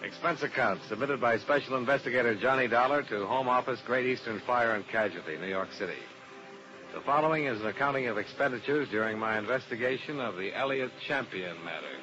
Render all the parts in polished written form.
Expense account submitted by Special Investigator Johnny Dollar to Home Office, Great Eastern Fire and Casualty, New York City. The following is an accounting of expenditures during my investigation of the Elliott Champion matter.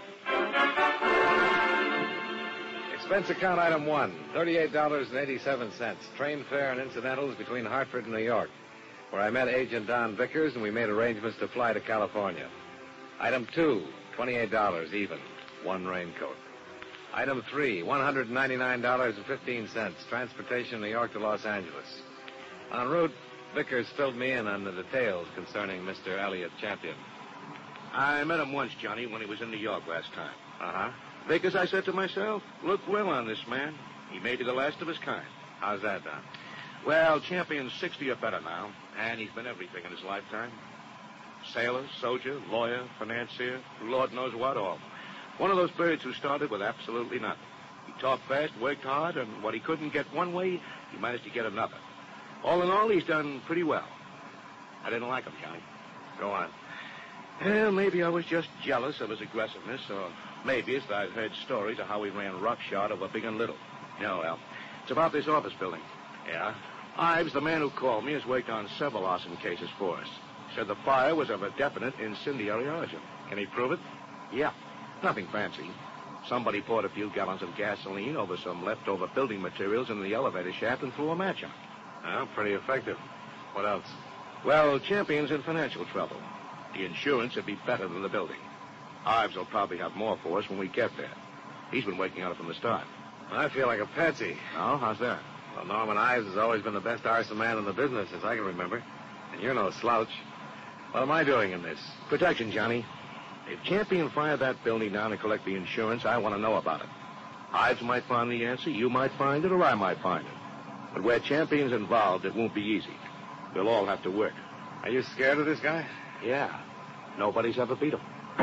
Expense account item 1, $38.87, train fare and incidentals between Hartford and New York, where I met Agent Don Vickers and we made arrangements to fly to California. Item 2, $28 even, one raincoat. Item 3, $199.15, transportation New York to Los Angeles. En route, Vickers filled me in on the details concerning Mr. Elliott Champion. I met him once, Johnny, when he was in New York last time. Uh-huh. Vickers, I said to myself, look well on this man. He may be the last of his kind. How's that, Don? Well, Champion's 60 or better now, and he's been everything in his lifetime. Sailor, soldier, lawyer, financier, Lord knows what all. One of those birds who started with absolutely nothing. He talked fast, worked hard, and what he couldn't get one way, he managed to get another. All in all, he's done pretty well. I didn't like him, Johnny. Go on. Well, maybe I was just jealous of his aggressiveness, or maybe it's that I've heard stories of how he ran roughshod over big and little. No, well, it's about this office building. Yeah? Ives, the man who called me, has worked on several arson cases for us. Said the fire was of a definite incendiary origin. Can he prove it? Yeah, nothing fancy. Somebody poured a few gallons of gasoline over some leftover building materials in the elevator shaft and threw a match on it. Well, pretty effective. What else? Well, Champion's in financial trouble. The insurance would be better than the building. Ives will probably have more for us when we get there. He's been working on it from the start. I feel like a patsy. Oh, how's that? Well, Norman Ives has always been the best arson man in the business, as I can remember. And you're no slouch. What am I doing in this? Protection, Johnny. If Champion fired that building down and collect the insurance, I want to know about it. Ives might find the answer, you might find it, or I might find it. But where Champion's involved, it won't be easy. We'll all have to work. Are you scared of this guy? Yeah. Nobody's ever beat him.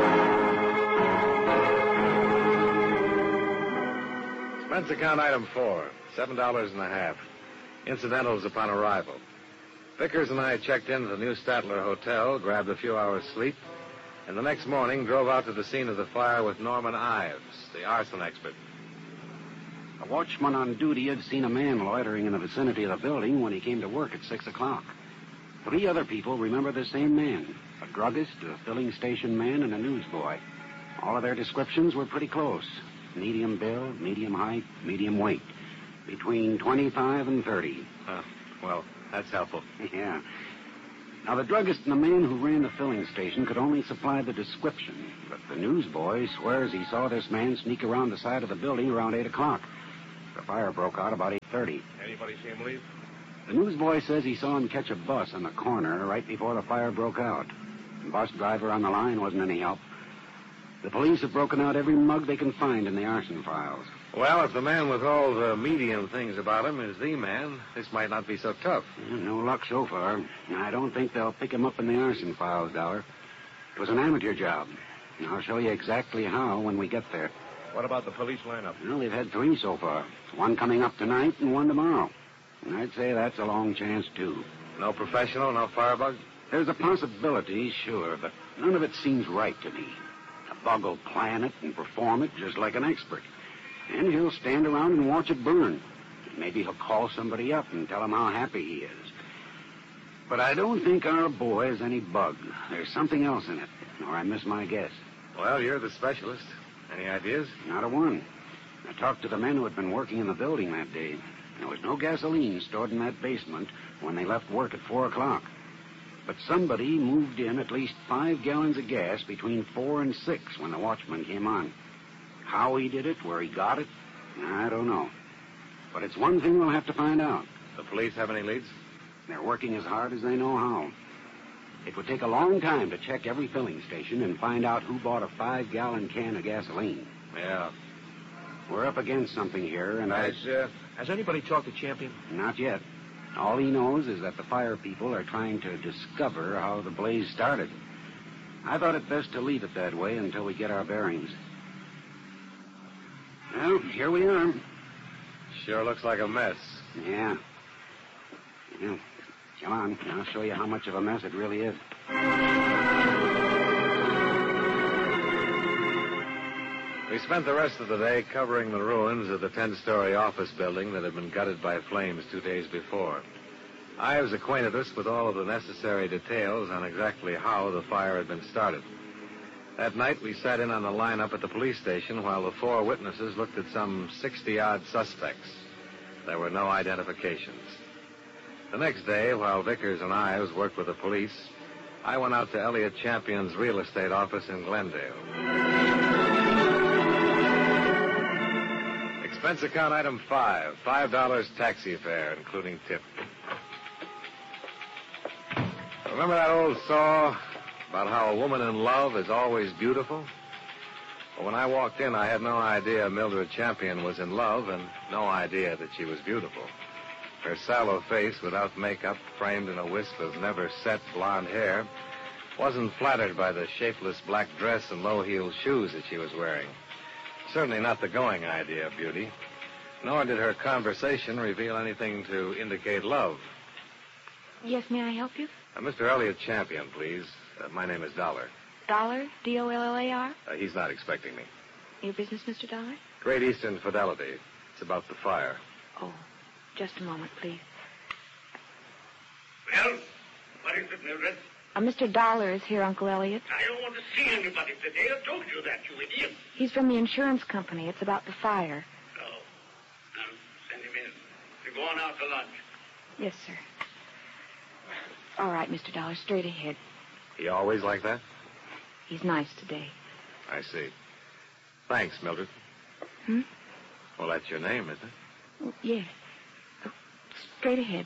Expense account item 4, $7.50. Incidentals upon arrival. Vickers and I checked into the New Statler Hotel, grabbed a few hours' sleep, and the next morning drove out to the scene of the fire with Norman Ives, the arson expert. A watchman on duty had seen a man loitering in the vicinity of the building when he came to work at 6 o'clock. 3 other people remember the same man, a druggist, a filling station man, and a newsboy. All of their descriptions were pretty close. Medium build, medium height, medium weight. Between 25 and 30. Well, that's helpful. Yeah. Now, the druggist and the man who ran the filling station could only supply the description, but the newsboy swears he saw this man sneak around the side of the building around 8 o'clock. The fire broke out about 8:30. Anybody see him leave? The newsboy says he saw him catch a bus on the corner right before the fire broke out. The bus driver on the line wasn't any help. The police have broken out every mug they can find in the arson files. Well, if the man with all the medium things about him is the man, this might not be so tough. No luck so far. I don't think they'll pick him up in the arson files, Dollar. It was an amateur job. And I'll show you exactly how when we get there. What about the police lineup? Well, they've had 3 so far. One coming up tonight and one tomorrow. And I'd say that's a long chance, too. No professional, no firebug? There's a possibility, sure, but none of it seems right to me. A bug will plan it and perform it just like an expert. And he'll stand around and watch it burn. Maybe he'll call somebody up and tell him how happy he is. But I don't think our boy is any bug. There's something else in it, or I miss my guess. Well, you're the specialist. Any ideas? Not a one. I talked to the men who had been working in the building that day. There was no gasoline stored in that basement when they left work at 4 o'clock. But somebody moved in at least 5 gallons of gas between 4 and 6 when the watchman came on. How he did it, where he got it, I don't know. But it's one thing we'll have to find out. The police have any leads? They're working as hard as they know how. It would take a long time to check every filling station and find out who bought a 5-gallon can of gasoline. Yeah. We're up against something here, and Has anybody talked to Champion? Not yet. All he knows is that the fire people are trying to discover how the blaze started. I thought it best to leave it that way until we get our bearings. Well, here we are. Sure looks like a mess. Yeah. Come on, I'll show you how much of a mess it really is. We spent the rest of the day covering the ruins of the 10-story office building that had been gutted by flames 2 days before. Ives acquainted us with all of the necessary details on exactly how the fire had been started. That night, we sat in on the lineup at the police station while the 4 witnesses looked at some 60-odd suspects. There were no identifications. The next day, while Vickers and Ives worked with the police, I went out to Elliott Champion's real estate office in Glendale. Expense account item 5, $5 taxi fare, including tip. Remember that old saw about how a woman in love is always beautiful? Well, when I walked in, I had no idea Mildred Champion was in love and no idea that she was beautiful. Her sallow face, without makeup, framed in a wisp of never-set blonde hair, wasn't flattered by the shapeless black dress and low-heeled shoes that she was wearing. Certainly not the going idea of beauty. Nor did her conversation reveal anything to indicate love. Yes, may I help you? Mr. Elliott Champion, please. My name is Dollar. Dollar? D-O-L-L-A-R? He's not expecting me. Your business, Mr. Dollar? Great Eastern Fidelity. It's about the fire. Oh, just a moment, please. Well, what is it, Mildred? Mr. Dollar is here, Uncle Elliott. I don't want to see anybody today. I told you that, you idiot. He's from the insurance company. It's about the fire. Oh. Now, send him in. We're going out to lunch. Yes, sir. All right, Mr. Dollar, straight ahead. He always like that? He's nice today. I see. Thanks, Mildred. Hmm? Well, that's your name, isn't it? Oh, yes. Oh, straight ahead.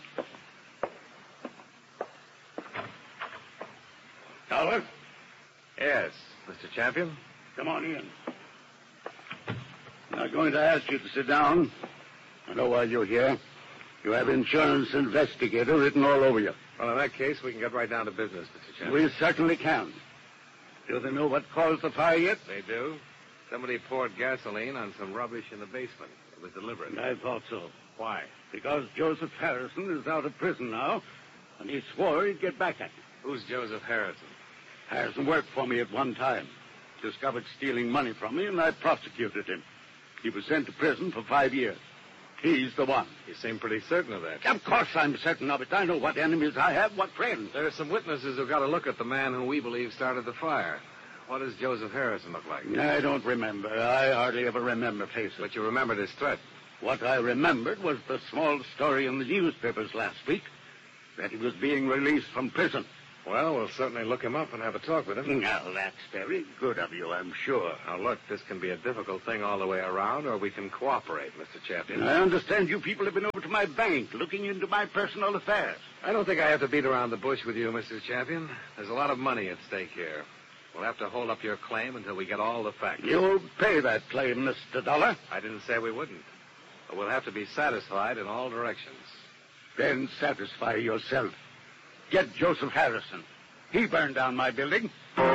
Dollar, Yes, Mr. Champion. come on in. I'm not going to ask you to sit down. I know why you're here. You have insurance investigator written all over you. Well, in that case, we can get right down to business, Mr. Champion. We certainly can. Do they know what caused the fire yet? They do. Somebody poured gasoline on some rubbish in the basement. It was deliberate. I thought so. Why? Because Joseph Harrison is out of prison now, and he swore he'd get back at me. Who's Joseph Harrison? Harrison worked for me at one time. Discovered stealing money from me, and I prosecuted him. He was sent to prison for 5 years. He's the one. You seem pretty certain of that. Of course I'm certain of it. I know what enemies I have, what friends. There are some witnesses who've got to look at the man who we believe started the fire. What does Joseph Harrison look like? I don't remember. I hardly ever remember faces. But you remembered his threat. What I remembered was the small story in the newspapers last week that he was being released from prison. Well, we'll certainly look him up and have a talk with him. Now, that's very good of you, I'm sure. Now, look, this can be a difficult thing all the way around, or we can cooperate, Mr. Champion. I understand you people have been over to my bank looking into my personal affairs. I don't think I have to beat around the bush with you, Mr. Champion. There's a lot of money at stake here. We'll have to hold up your claim until we get all the facts. You'll pay that claim, Mr. Dollar. I didn't say we wouldn't. But we'll have to be satisfied in all directions. Then satisfy yourself. Get Joseph Harrison. He burned down my building.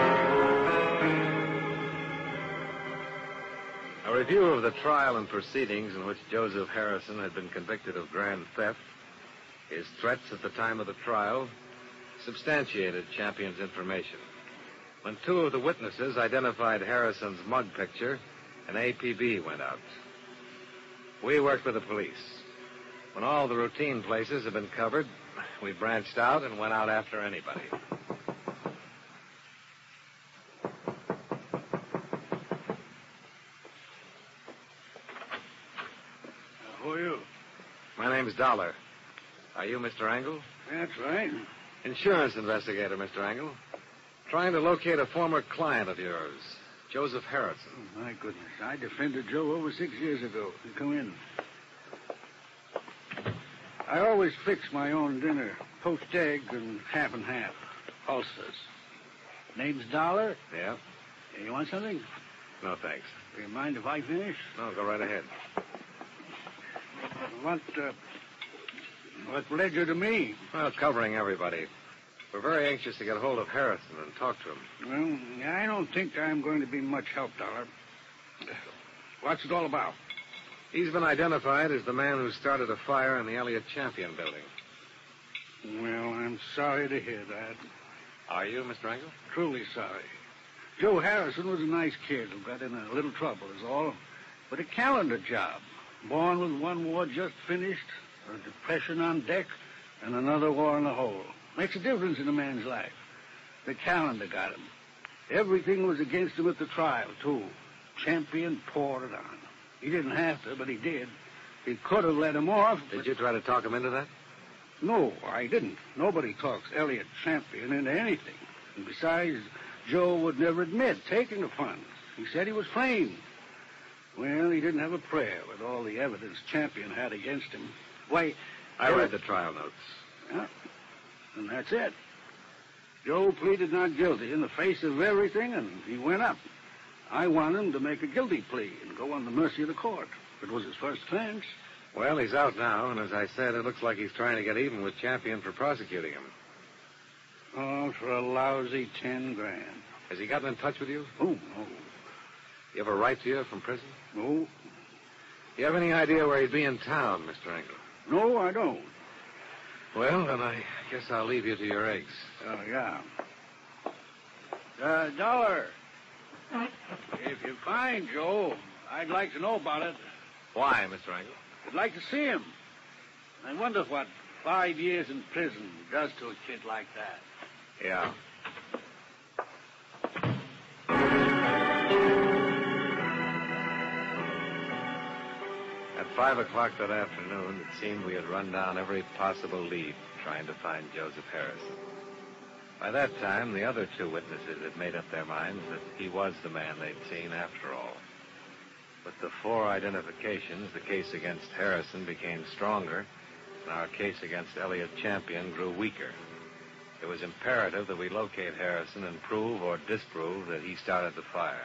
A review of the trial and proceedings in which Joseph Harrison had been convicted of grand theft, his threats at the time of the trial, substantiated Champion's information. When 2 of the witnesses identified Harrison's mug picture, an APB went out. We worked with the police. When all the routine places had been covered, we branched out and went out after anybody. Who are you? My name's Dollar. Are you Mr. Angle? That's right. Insurance investigator, Mr. Angle. Trying to locate a former client of yours, Joseph Harrison. Oh, my goodness. I defended Joe over 6 years ago. Come in. I always fix my own dinner. Poached eggs and half. Ulcers. Name's Dollar. Yeah? You want something? No, thanks. Do you mind if I finish? No, go right ahead. What led you to me? Well, covering everybody. We're very anxious to get a hold of Harrison and talk to him. Well, I don't think I'm going to be much help, Dollar. What's it all about? He's been identified as the man who started a fire in the Elliott Champion building. Well, I'm sorry to hear that. Are you, Mr. Angle? Truly sorry. Joe Harrison was a nice kid who got in a little trouble is all. But a calendar job. Born with one war just finished, a depression on deck, and another war in the hole. Makes a difference in a man's life. The calendar got him. Everything was against him at the trial, too. Champion poured it on. He didn't have to, but he did. He could have let him off. Did you try to talk him into that? No, I didn't. Nobody talks Elliot Champion into anything. And besides, Joe would never admit taking the funds. He said he was framed. Well, he didn't have a prayer with all the evidence Champion had against him. Why, I read the trial notes. Yeah, and that's it. Joe pleaded not guilty in the face of everything, and he went up. I want him to make a guilty plea and go on the mercy of the court. It was his first offense. Well, he's out now, and as I said, it looks like he's trying to get even with Champion for prosecuting him. Oh, for a lousy 10 grand. Has he gotten in touch with you? Oh, no. You ever write to you from prison? No. You have any idea where he'd be in town, Mr. Engel? No, I don't. Well, then I guess I'll leave you to your eggs. Oh, yeah. Dollar. If you find Joe, I'd like to know about it. Why, Mr. Engel? I'd like to see him. I wonder what 5 years in prison does to a kid like that. Yeah. At 5 o'clock that afternoon, it seemed we had run down every possible lead trying to find Joseph Harrison. By that time, the other two witnesses had made up their minds that he was the man they'd seen after all. With the 4 identifications, the case against Harrison became stronger, and our case against Elliot Champion grew weaker. It was imperative that we locate Harrison and prove or disprove that he started the fire.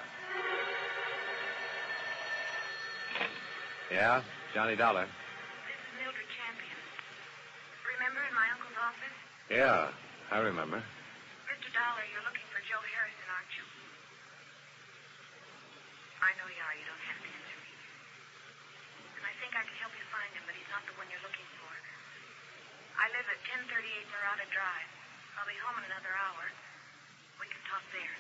Yeah, Johnny Dollar. This is Mildred Champion. Remember in my uncle's office? Yeah, I remember. Mr. Dollar, you're looking for Joe Harrison, aren't you? I know you are. You don't have to answer me. And I think I can help you find him, but he's not the one you're looking for. I live at 1038 Murata Drive. I'll be home in another hour. We can talk there.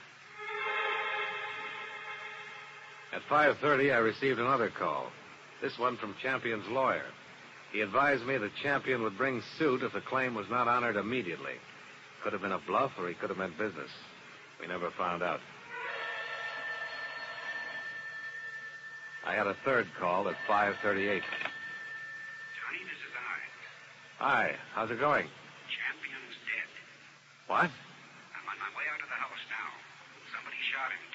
At 5:30, I received another call. This one from Champion's lawyer. He advised me that Champion would bring suit if the claim was not honored immediately. Could have been a bluff, or he could have meant business. We never found out. I had a third call at 5:38. Johnny, this is I. Hi, how's it going? Champion's dead. What? I'm on my way out of the house now. Somebody shot him.